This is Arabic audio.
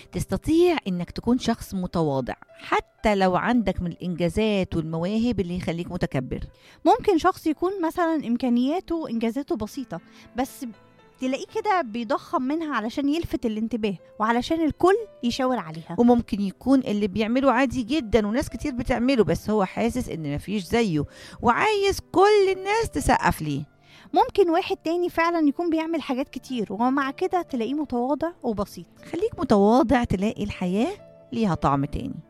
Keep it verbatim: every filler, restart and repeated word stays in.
تستطيع إنك تكون شخص متواضع حتى لو عندك من الإنجازات والمواهب اللي يخليك متكبر. ممكن شخص يكون مثلا إمكانياته إنجازاته بسيطة، بس تلاقيه كده بيضخم منها علشان يلفت الانتباه وعلشان الكل يشاور عليها. وممكن يكون اللي بيعمله عادي جدا وناس كتير بتعمله، بس هو حاسس إن مفيش زيه وعايز كل الناس تسقف ليه. ممكن واحد تاني فعلا يكون بيعمل حاجات كتير ومع كده تلاقيه متواضع وبسيط. خليك متواضع، تلاقي الحياة ليها طعم تاني.